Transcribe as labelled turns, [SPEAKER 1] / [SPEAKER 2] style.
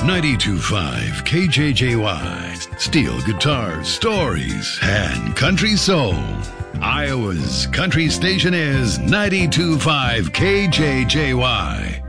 [SPEAKER 1] 92.5 KJJY. Steel guitars, stories, and country soul. Iowa's country station is 92.5 KJJY.